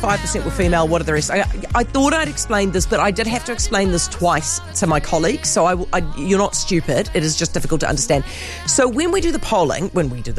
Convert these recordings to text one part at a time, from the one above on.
5% were female. What are the rest? I thought I'd explained this, but I did have to explain this twice to my colleagues. So you're not stupid. It is just difficult to understand. So when they do the polling,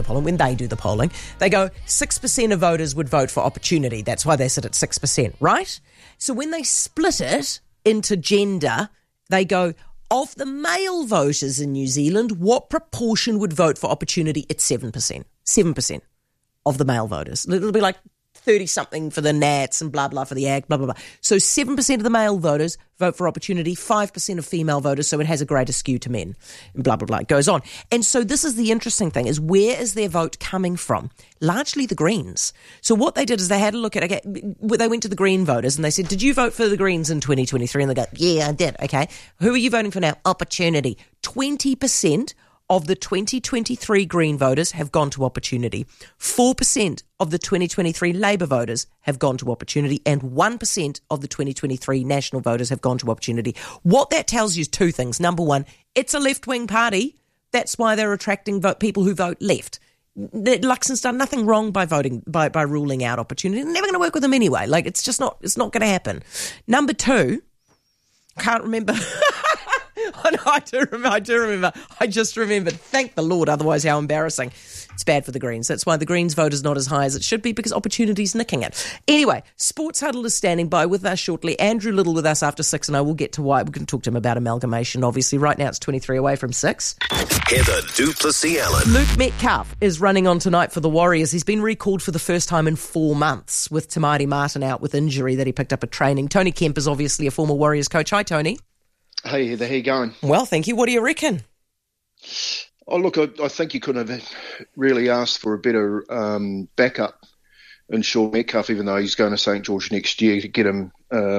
they go 6% of voters would vote for opportunity. That's why they sit at 6%, right? So when they split it into gender, they go, of the male voters in New Zealand, what proportion would vote for opportunity? It's 7%. 7% of the male voters. It'll be like 30-something for the Nats and blah, blah for the Ag, blah, blah, blah. So 7% of the male voters vote for opportunity, 5% of female voters, so it has a greater skew to men, and blah, blah, blah. It goes on. And so this is the interesting thing, is where is their vote coming from? Largely the Greens. So what they did is they had a look at, they went to the Green voters and they said, did you vote for the Greens in 2023? And they go, yeah, I did. Okay. Who are you voting for now? Opportunity. 20% of the 2023 Green voters have gone to opportunity. 4% of the 2023 Labour voters have gone to opportunity, and 1% of the 2023 National voters have gone to opportunity. What that tells you is two things. Number one, it's a left-wing party. That's why they're attracting people who vote left. Luxon's done nothing wrong by voting by ruling out opportunity. They're never going to work with them anyway. Like, it's not going to happen. Number two, can't remember. Oh, no, I do remember. I just remembered. Thank the Lord. Otherwise, how embarrassing. It's bad for the Greens. That's why the Greens vote is not as high as it should be, because opportunity's nicking it. Anyway, Sports Huddle is standing by with us shortly. Andrew Little with us after 6, and I will get to why. We can talk to him about amalgamation, obviously. Right now, it's 23 away from 6. Heather du Plessis-Allen. Luke Metcalf is running on tonight for the Warriors. He's been recalled for the first time in 4 months, with Tamati Martin out with injury that he picked up at training. Tony Kemp is obviously a former Warriors coach. Hi, Tony. Hey, Heather, how you going? Well, thank you. What do you reckon? Oh, look, I think you couldn't have really asked for a better backup in Sean Metcalf, even though he's going to St George next year, to get him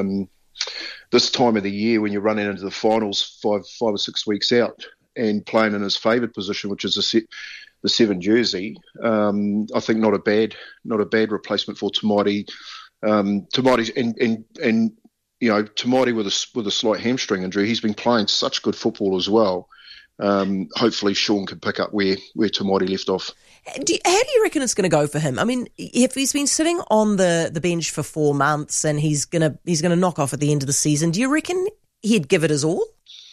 this time of the year when you're running into the finals 5 or 6 weeks out and playing in his favoured position, which is the 7 jersey. I think not a bad replacement for Tamati. Tamati's and you know, Tamati with a slight hamstring injury, he's been playing such good football as well. Hopefully Sean can pick up where Tamati left off. How do you reckon it's going to go for him? I mean, if he's been sitting on the bench for 4 months and he's gonna knock off at the end of the season, do you reckon he'd give it his all?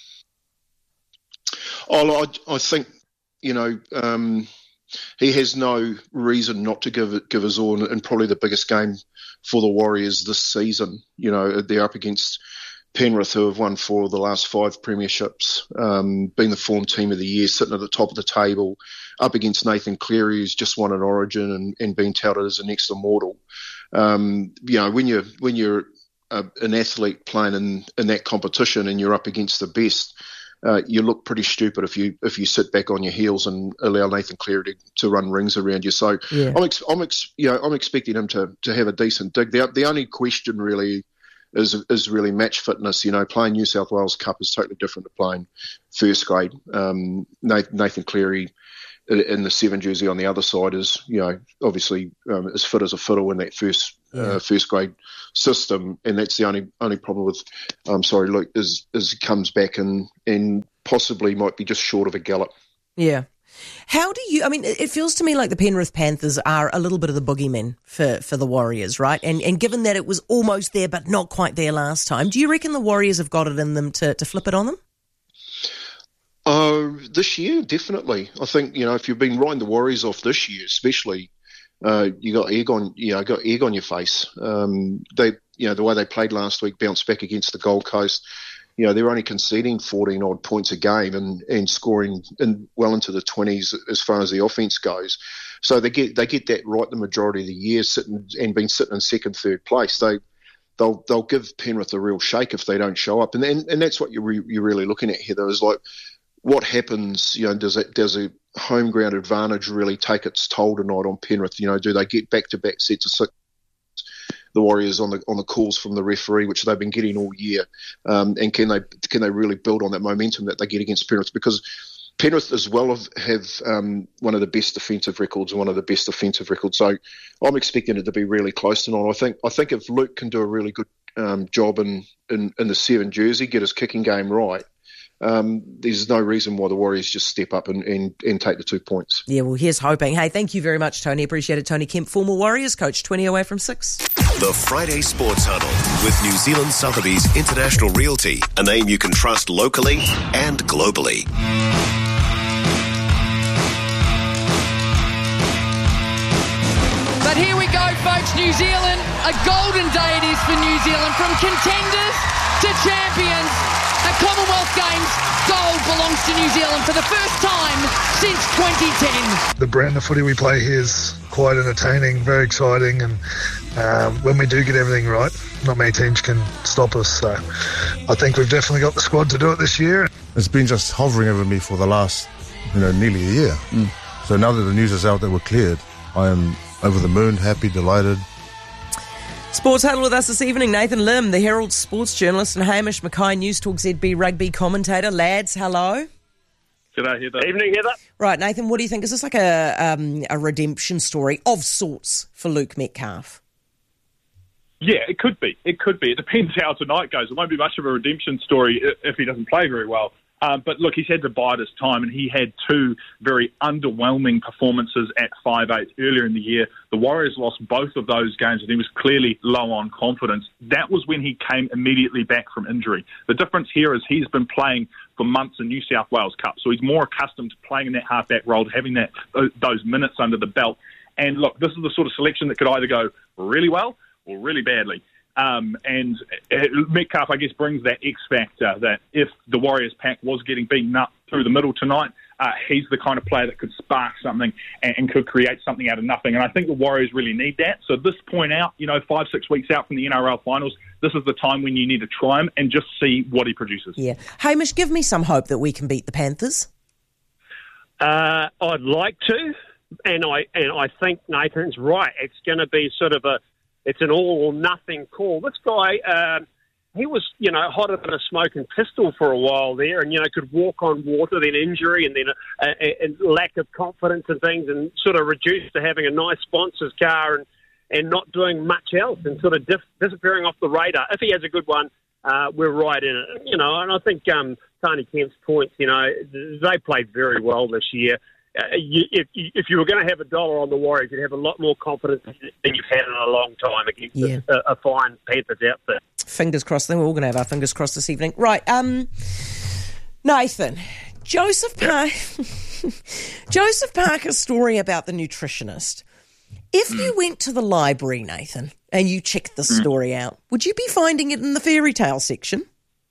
Oh, I think, you know, he has no reason not to give his all, and probably the biggest game for the Warriors this season. You know, they're up against Penrith, who have won 4 of the last 5 premierships, being the form team of the year, sitting at the top of the table, up against Nathan Cleary, who's just won an Origin and being touted as the next immortal. You know, when you're an athlete playing in that competition and you're up against the best, you look pretty stupid if you sit back on your heels and allow Nathan Cleary to run rings around you. So yeah. I'm expecting him to have a decent dig. The only question really is really match fitness. You know, playing New South Wales Cup is totally different to playing first grade. Nathan Cleary in the 7 jersey on the other side is, you know, obviously as fit as a fiddle in that first grade system, and that's the only problem with Luke is he comes back and possibly might be just short of a gallop. Yeah. How do you, I mean, it feels to me like the Penrith Panthers are a little bit of the boogeymen for the Warriors, right? And given that it was almost there but not quite there last time, do you reckon the Warriors have got it in them to flip it on them? This year, definitely. I think, you know, if you've been riding the Warriors off this year, especially, you got egg on your face. They, you know, the way they played last week, bounced back against the Gold Coast. You know, they're only conceding 14 odd points a game and scoring well into the 20s as far as the offense goes. So they get that right the majority of the year, sitting in second, third place. They'll give Penrith a real shake if they don't show up, and that's what you're really looking at, Heather, is like, what happens, you know, does a home ground advantage really take its toll tonight on Penrith? You know, do they get back-to-back sets of 6? The Warriors on the calls from the referee, which they've been getting all year, and can they really build on that momentum that they get against Penrith? Because Penrith as well have one of the best defensive records and one of the best offensive records. So I'm expecting it to be really close tonight. I think if Luke can do a really good job in the 7 jersey, get his kicking game right, there's no reason why the Warriors just step up and take the 2 points. Yeah, well, here's hoping. Hey, thank you very much, Tony. Appreciate it. Tony Kemp, former Warriors coach, 20 away from 6. The Friday Sports Huddle with New Zealand Sotheby's International Realty, a name you can trust locally and globally. But here we go, folks. New Zealand, a golden day it is for New Zealand. From contenders to champions, at Commonwealth Games, gold belongs to New Zealand for the first time since 2010. The brand of footy we play here is quite entertaining, very exciting, and when we do get everything right, not many teams can stop us. So I think we've definitely got the squad to do it this year. It's been just hovering over me for the last, nearly a year. So now that the news is out that we're cleared, I am over the moon, happy, delighted. Sports Huddle with us this evening, Nathan Lim, the Herald sports journalist, and Hamish Mackay, News Talk ZB rugby commentator. Lads, hello. G'day, Heather. Evening, Heather. Right, Nathan, what do you think? Is this like a redemption story of sorts for Luke Metcalf? Yeah, it could be. It depends how tonight goes. It won't be much of a redemption story if he doesn't play very well. But look, he's had to bide his time, and he had two very underwhelming performances at 5'8" earlier in the year. The Warriors lost both of those games, and he was clearly low on confidence. That was when he came immediately back from injury. The difference here is he's been playing for months in New South Wales Cup, so he's more accustomed to playing in that halfback role, to having those minutes under the belt. And look, this is the sort of selection that could either go really well or really badly. And Metcalf, I guess, brings that X factor that if the Warriors pack was getting beaten up through the middle tonight, he's the kind of player that could spark something and could create something out of nothing. And I think the Warriors really need that. So at this point out, 5-6 weeks out from the NRL finals, this is the time when you need to try him and just see what he produces. Yeah. Hamish, give me some hope that we can beat the Panthers. I'd like to, and I think Nathan's right. It's going to be sort of it's an all or nothing call. This guy, he was, hotter than a smoking pistol for a while there, and, could walk on water, then injury, and then a lack of confidence and things, and sort of reduced to having a nice sponsor's car and not doing much else, and sort of disappearing off the radar. If he has a good one, we're right in it. And I think Tony Kemp's points, they played very well this year. If you were going to have $1 on the Warriors, you'd have a lot more confidence than you've had in a long time against a fine Panthers outfit. Fingers crossed. Then we're all going to have our fingers crossed this evening. Right, Nathan, Joseph Parker's story about the nutritionist. If you went to the library, Nathan, and you checked the story out, would you be finding it in the fairy tale section?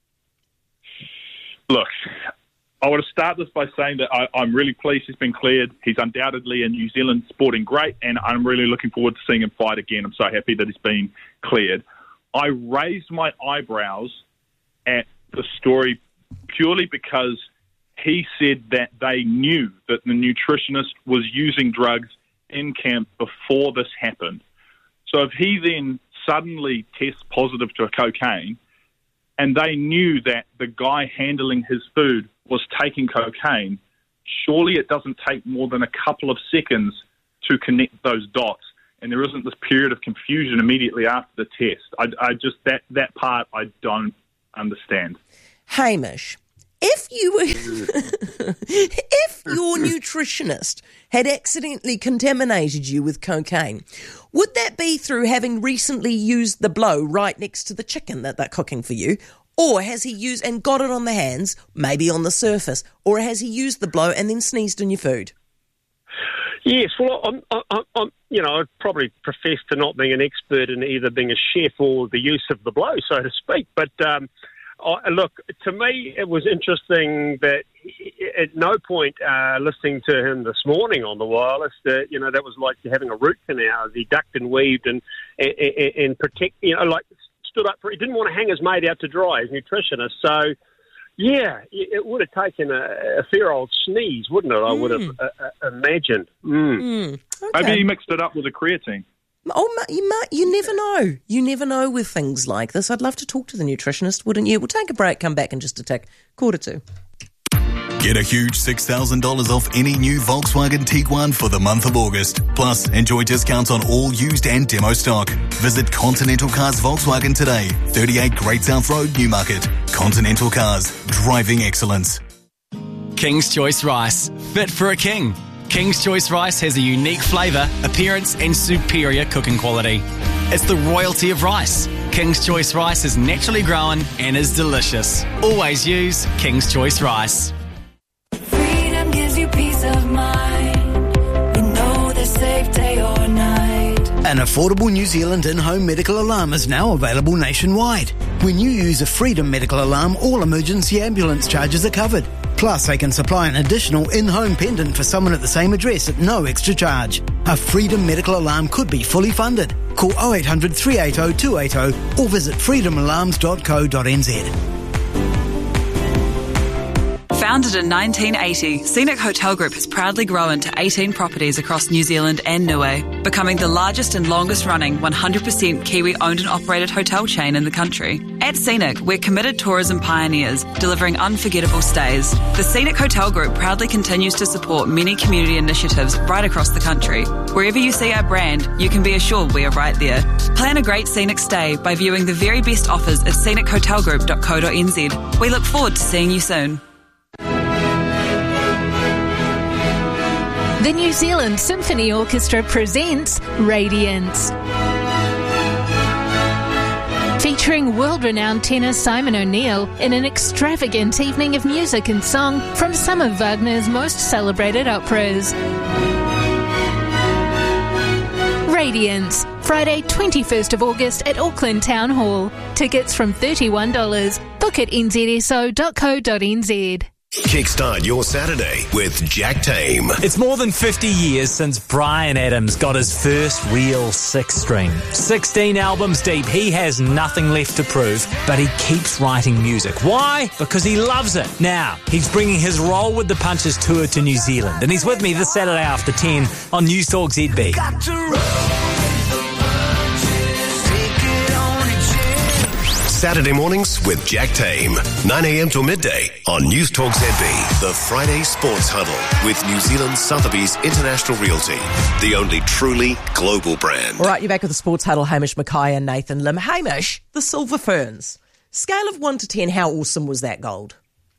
Look, I want to start this by saying that I'm really pleased he's been cleared. He's undoubtedly a New Zealand sporting great, and I'm really looking forward to seeing him fight again. I'm so happy that he's been cleared. I raised my eyebrows at the story purely because he said that they knew that the nutritionist was using drugs in camp before this happened. So if he then suddenly tests positive to cocaine, and they knew that the guy handling his food was taking cocaine, surely it doesn't take more than a couple of seconds to connect those dots, and there isn't this period of confusion immediately after the test. I just that part I don't understand. Hamish, if your nutritionist had accidentally contaminated you with cocaine, would that be through having recently used the blow right next to the chicken that they're cooking for you? Or has he used and got it on the hands, maybe on the surface? Or has he used the blow and then sneezed on your food? Yes, well, I'd probably profess to not being an expert in either being a chef or the use of the blow, so to speak. But look, to me, it was interesting that at no point listening to him this morning on the wireless, that was like having a root canal as he ducked and weaved and protect, stood up for. He didn't want to hang his mate out to dry, his nutritionist. So, yeah, it would have taken a fair old sneeze, wouldn't it? I would have imagined. Okay. Maybe he mixed it up with a creatine. Oh, you never know. You never know with things like this. I'd love to talk to the nutritionist, wouldn't you? We'll take a break, come back in just a tick. 1:45. Get a huge $6,000 off any new Volkswagen Tiguan for the month of August. Plus, enjoy discounts on all used and demo stock. Visit Continental Cars Volkswagen today, 38 Great South Road, Newmarket. Continental Cars, driving excellence. King's Choice Rice, fit for a king. King's Choice Rice has a unique flavour, appearance and superior cooking quality. It's the royalty of rice. King's Choice rice is naturally grown and is delicious. Always use King's Choice rice. Freedom gives you peace of mind. You know they're safe day or night. An affordable New Zealand in-home medical alarm is now available nationwide. When you use a Freedom medical alarm, all emergency ambulance charges are covered. Plus, they can supply an additional in-home pendant for someone at the same address at no extra charge. A Freedom medical alarm could be fully funded. Call 0800 380 280 or visit freedomalarms.co.nz. Founded in 1980, Scenic Hotel Group has proudly grown to 18 properties across New Zealand and Niue, becoming the largest and longest-running 100% Kiwi-owned and operated hotel chain in the country. At Scenic, we're committed tourism pioneers, delivering unforgettable stays. The Scenic Hotel Group proudly continues to support many community initiatives right across the country. Wherever you see our brand, you can be assured we are right there. Plan a great Scenic stay by viewing the very best offers at scenichotelgroup.co.nz. We look forward to seeing you soon. The New Zealand Symphony Orchestra presents Radiance. Featuring world-renowned tenor Simon O'Neill in an extravagant evening of music and song from some of Wagner's most celebrated operas. Radiance, Friday 21st of August at Auckland Town Hall. Tickets from $31. Book at nzso.co.nz. Kickstart your Saturday with Jack Tame. It's more than 50 years since Bryan Adams got his first real six-string. 16 albums deep, he has nothing left to prove, but he keeps writing music. Why? Because he loves it. Now, he's bringing his Roll with the Punches tour to New Zealand, and he's with me this Saturday after 10 on News Talk ZB. Saturday mornings with Jack Tame, 9 a.m. till midday on News Talk ZB. The Friday Sports Huddle with New Zealand Sotheby's International Realty, the only truly global brand. All right, you're back with the Sports Huddle. Hamish Mackay and Nathan Lim. Hamish, the Silver Ferns. Scale of 1 to 10, how awesome was that gold?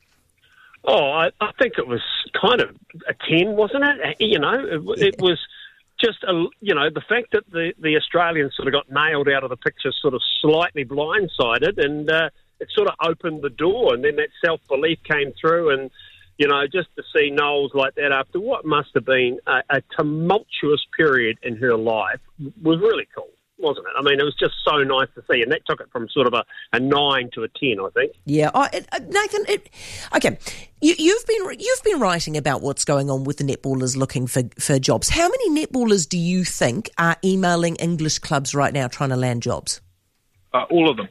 Oh, I think it was kind of a 10, wasn't it? You know, it was just, the fact that the Australians sort of got nailed out of the picture sort of slightly blindsided, and it sort of opened the door, and then that self-belief came through, and, just to see Knowles like that after what must have been a tumultuous period in her life was really cool, wasn't it? I mean, it was just so nice to see, and that took it from sort of a 9 to a 10, I think. Yeah, Nathan. Okay, you've been writing about what's going on with the netballers looking for jobs. How many netballers do you think are emailing English clubs right now trying to land jobs? All of them.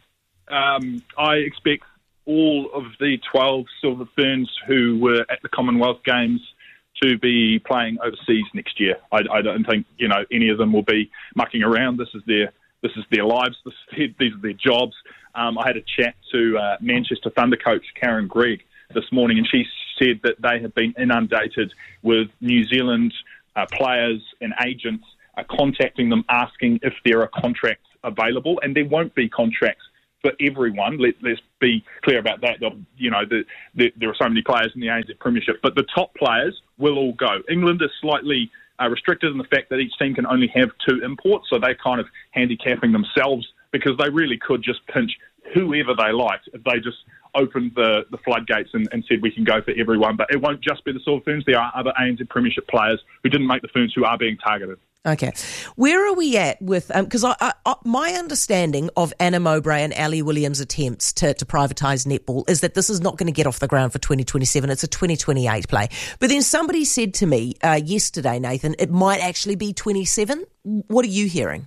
I expect all of the 12 Silver Ferns who were at the Commonwealth Games to be playing overseas next year. I don't think any of them will be mucking around. This is their lives. These are their jobs. I had a chat to Manchester Thunder coach Karen Gregg this morning, and she said that they have been inundated with New Zealand players and agents contacting them, asking if there are contracts available, and there won't be contracts for everyone. Let's be clear about that. There are so many players in the ANZ Premiership, but the top players will all go. England is slightly restricted in the fact that each team can only have 2 imports, so they're kind of handicapping themselves because they really could just pinch whoever they liked if they just opened the floodgates and said we can go for everyone. But it won't just be the Silver Ferns. There are other ANZ Premiership players who didn't make the Ferns who are being targeted. Okay. Where are we at with, because my understanding of Anna Mowbray and Ali Williams' attempts to privatise netball is that this is not going to get off the ground for 2027. It's a 2028 play. But then somebody said to me yesterday, Nathan, it might actually be 27. What are you hearing?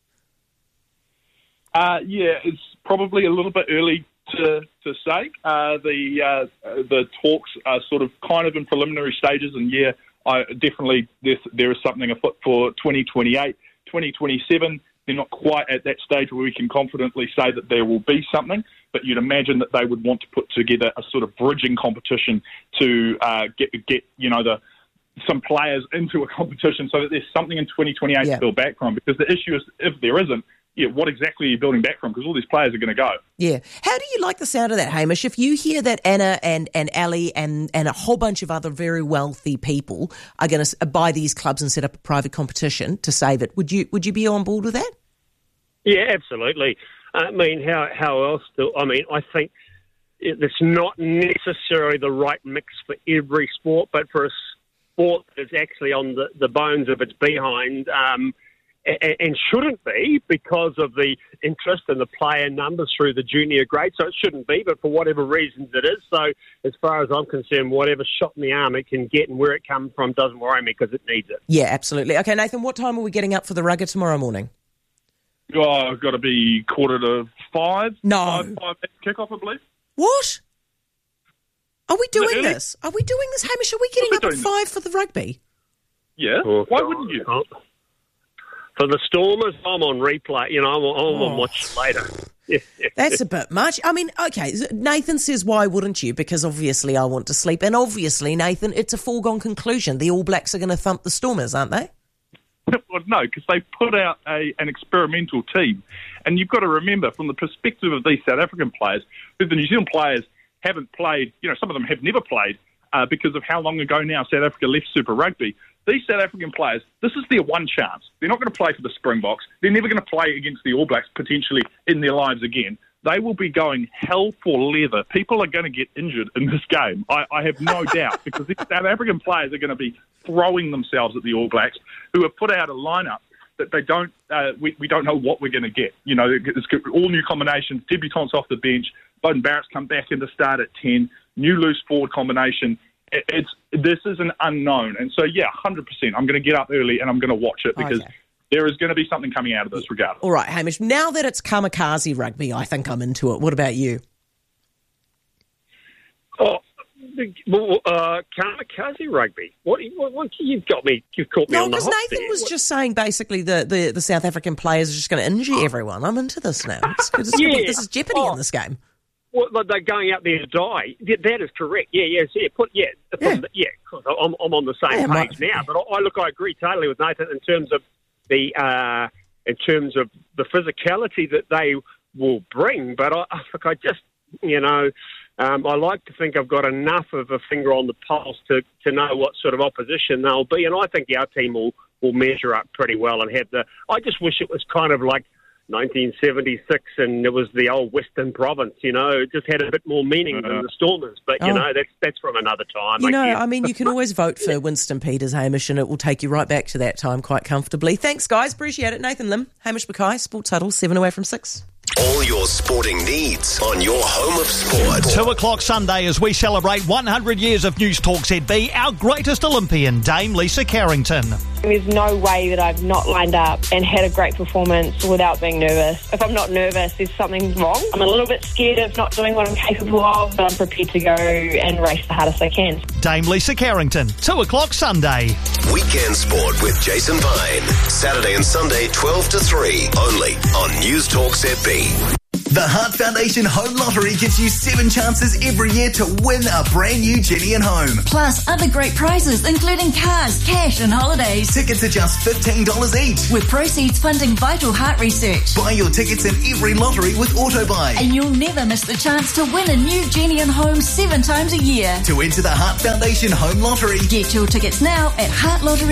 Yeah, it's probably a little bit early to say. The talks are sort of kind of in preliminary stages, and definitely there is something afoot for 2028. 2027, they're not quite at that stage where we can confidently say that there will be something, but you'd imagine that they would want to put together a sort of bridging competition to get some players into a competition so that there's something in 2028 to build back from. Because the issue is, if there isn't, what exactly are you building back from? Because all these players are going to go. Yeah. How do you like the sound of that, Hamish? If you hear that Anna and Ali and a whole bunch of other very wealthy people are going to buy these clubs and set up a private competition to save it, would you be on board with that? Yeah, absolutely. I mean, how else do... I mean, I think it's not necessarily the right mix for every sport, but for a sport that's actually on the bones of its behind, and shouldn't be because of the interest and the player numbers through the junior grade, so it shouldn't be, but for whatever reasons it is. So as far as I'm concerned, whatever shot in the arm it can get and where it comes from doesn't worry me because it needs it. Yeah, absolutely. Okay, Nathan, what time are we getting up for the rugger tomorrow morning? Oh, got to be 4:45. No. 5 kickoff, I believe. What? Are we doing this? Are we doing this, Hamish? Are we getting up at 5 for the rugby? Yeah. Why wouldn't you? For the Stormers, I'm on replay. You know, I'm watch later. That's a bit much. I mean, okay, Nathan says, why wouldn't you? Because obviously I want to sleep. And obviously, Nathan, it's a foregone conclusion. The All Blacks are going to thump the Stormers, aren't they? Well, no, because they put out an experimental team. And you've got to remember, from the perspective of these South African players, who the New Zealand players haven't played, you know, some of them have never played because of how long ago now South Africa left Super Rugby. These South African players, this is their one chance. They're not going to play for the Springboks. They're never going to play against the All Blacks, potentially, in their lives again. They will be going hell for leather. People are going to get injured in this game. I have no doubt, because these South African players are going to be throwing themselves at the All Blacks, who have put out a lineup that they don't. We don't know what we're going to get. You know, it's all new combinations. Debutants off the bench. Beauden Barrett's come back in to start at 10. New loose forward combination. This is an unknown, and so 100%. I'm going to get up early and I'm going to watch it because there is going to be something coming out of this regardless. All right, Hamish. Now that it's kamikaze rugby, I think I'm into it. What about you? Oh, kamikaze rugby. What you've got me? You've caught me on the hop. No, because Nathan was just saying basically the South African players are just going to injure everyone. I'm into this now. This is jeopardy in this game. Well, they're going out there to die. That is correct. I'm on the same page now. But I agree totally with Nathan in terms of the physicality that they will bring. But I just, I like to think I've got enough of a finger on the pulse to know what sort of opposition they'll be, and I think our team will measure up pretty well and have I just wish it was kind of like 1976 and it was the old Western Province, it just had a bit more meaning than the Stormers, but that's from another time. You can always vote for Winston Peters, Hamish, and it will take you right back to that time quite comfortably. Thanks, guys. Appreciate it. Nathan Lim, Hamish Mackay, Sports Huddle, 7 away from 6. All your sporting needs on your home of sport. 2 o'clock Sunday as we celebrate 100 years of News Talk ZB, our greatest Olympian, Dame Lisa Carrington. There's no way that I've not lined up and had a great performance without being nervous. If I'm not nervous, there's something wrong. I'm a little bit scared of not doing what I'm capable of, but I'm prepared to go and race the hardest I can. Dame Lisa Carrington, 2 o'clock Sunday. Weekend Sport with Jason Vine. Saturday and Sunday, 12 to 3, only on News Talk ZB. The Heart Foundation Home Lottery gives you 7 chances every year to win a brand new Jenny and Home. Plus other great prizes, including cars, cash and holidays. Tickets are just $15 each. With proceeds funding vital heart research. Buy your tickets in every lottery with AutoBuy. And you'll never miss the chance to win a new Jenny and Home 7 times a year. To enter the Heart Foundation Home Lottery. Get your tickets now at Heart Lottery.